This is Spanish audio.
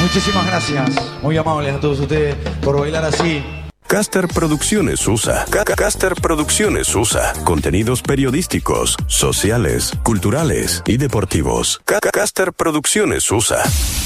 Muchísimas gracias, muy amables a todos ustedes por bailar así. Caster Producciones USA. Caster Producciones USA. Contenidos periodísticos, sociales, culturales y deportivos. Caster Producciones USA.